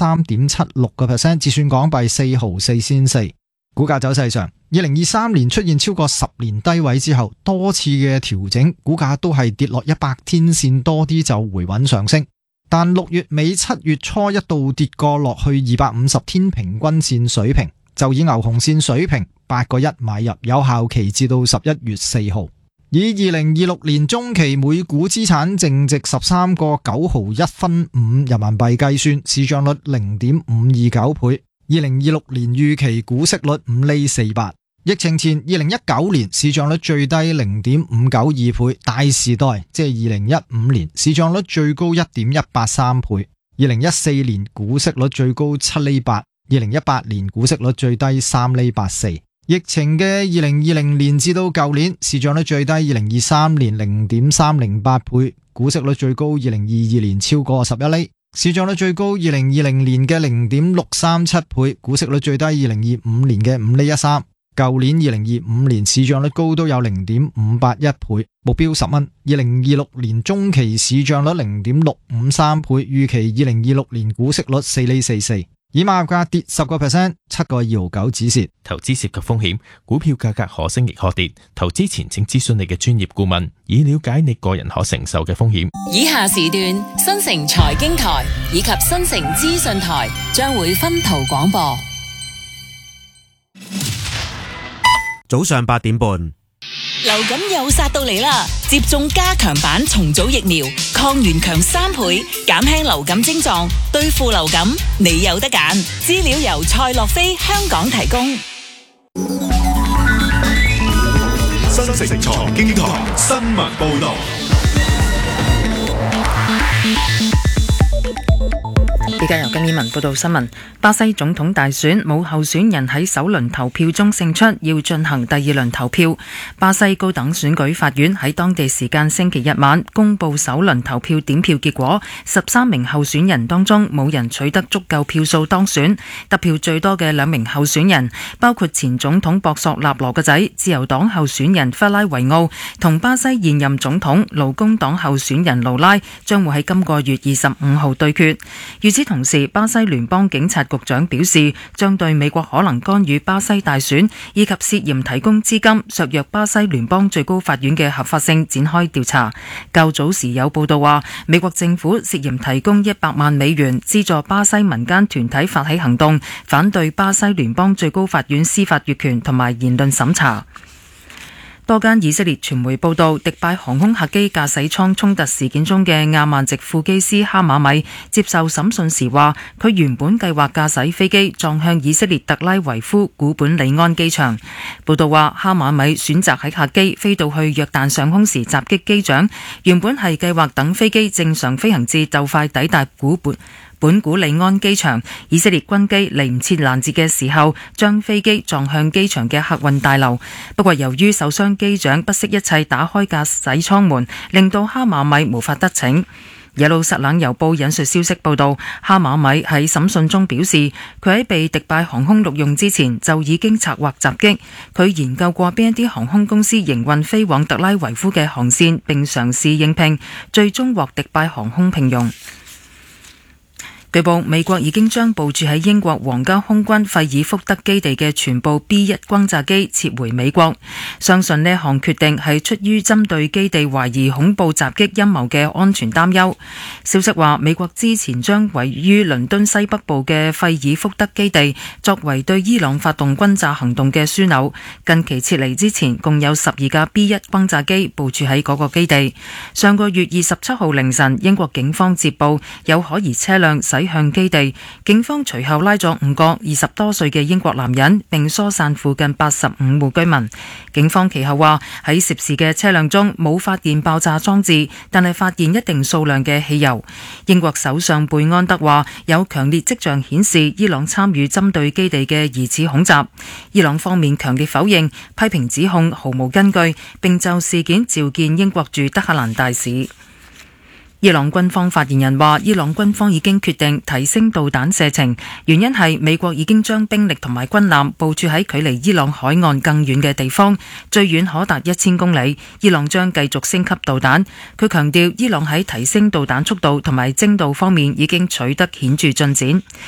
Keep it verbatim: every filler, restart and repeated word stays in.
三點七六個 percent， 折算港幣四毫四仙四。股價走勢上，二零二三年出現超過十年低位之後，多次嘅調整，股價都係跌落一百天線多啲就回穩上升。但六月尾七月初一度跌過落去二百五十天平均線水平，就以牛熊線水平八個一買入，有效期至到十一月四號。以二零二六年中期每股資產淨值十三個九毫一分五人民幣計算，市賬率零點五二九倍。二零二六年預期股息率五厘四八。疫情前二零一九年市賬率最低零點五九二倍，大時代即係二零一五年市賬率最高一點一八三倍。二零一四年股息率最高七厘八，二零一八年股息率最低三厘八四。疫情嘅二零二零年至到舊年市賬率最低二零二三年零點三零八倍，股息率最高二零二二年超過十一厘。市賬率最高二零二零年嘅零點六三七倍，股息率最低二零二五年嘅五厘一三。舊年二零二五年市賬率高都有零點五八一倍，目標十蚊。二零二六年中期市賬率零點六五三倍，預期二零二六年股息率四厘四四。以買入價跌十個 percent， 七個二毫九止蝕。 投資涉及風險，股票價格可升亦可跌。投資前請諮詢你嘅專業顧問，以了解你個人可承受嘅風險。 以下時段新城財經台以及新城資訊台將會分途廣播。 早上八點半。 流感又殺到嚟啦！接種加強版重組疫苗，抗原強三倍，減輕流感症狀，對付流感，你有得揀。資料由蔡樂飛香港提供。 新城財經台新聞報道。 依家由金燕文報道新聞。巴西總統大選冇候選人喺首輪投票中勝出，要進行第二輪投票。巴西高等選舉法院喺當地時間星期日晚公布首輪投票點票結果，十三名候選人當中冇人取得足夠票數當選。得票最多嘅兩名候選人包括前總統博索納羅嘅仔自由黨候選人弗拉維奧同巴西現任總統勞工黨候選人盧拉，將會喺今個月二十五號對決。與此同時，巴西聯邦警察局長表示，將對美國可能干預巴西大選以及涉嫌提供資金削弱巴西聯邦最高法院嘅合法性展開調查。較早時有報道話，美國政府涉嫌提供一百萬美元資助巴西民間團體發起行動，反對巴西聯邦最高法院司法越權同埋言論審查。多間以色列傳媒報道，迪拜航空客機駕駛艙衝突事件中嘅亞曼籍副機師哈馬米接受審訊時話，佢原本計劃駕駛飛機撞向以色列特拉維夫古本里安機場。報道話，哈馬米選擇喺客機飛到去約旦上空時襲擊機長，原本係計劃等飛機正常飛行至就快抵達古本本古里安機場，以色列軍機嚟唔切攔截嘅時候，將飛機撞向機場嘅客運大樓。不過由於受傷機長不惜一切打開駕駛艙門，令到哈馬米無法得逞。耶路撒冷郵報引述消息報道，哈馬米喺審訊中表示，佢喺被迪拜航空錄用之前就已經策劃襲擊。佢研究過邊一啲航空公司營運飛往特拉維夫嘅航線，並嘗試應聘，最終獲迪拜航空聘用。據報，美國已經將部署喺英國皇家空軍費爾福德基地嘅全部 B 一 轟炸機撤回美國，相信呢項決定係出於針對基地懷疑恐怖襲擊陰謀嘅安全擔憂。消息話，美國之前將位於倫敦西北部嘅費爾福德基地作為對伊朗發動轟炸行動嘅樞紐，近期撤離之前共有十二架 B 一 轟炸機部署喺嗰個基地。上個月二十七號凌晨，英國警方接報有可疑車輛駛向基地，警方隨後拉咗五個二十多歲嘅英國男人，並疏散附近八十五戶居民。警方其後話喺涉事嘅車輛中冇發現爆炸裝置，但係發現一定數量嘅汽油。英國首相貝安德話有強烈跡象顯示伊朗參與針對基地嘅疑似恐襲。伊朗方面強烈否認，批評指控毫無根據，並就事件召見英國駐德黑蘭大使。伊朗軍方發言人話，伊朗軍方已經決定提升導彈射程，原因係美國已經將兵力同埋軍艦部署喺距離伊朗海岸更遠嘅地方，最遠可達一千公里。伊朗將繼續升級導彈。佢強調，伊朗喺提升導彈速度同埋精度方面已經取得顯著進展。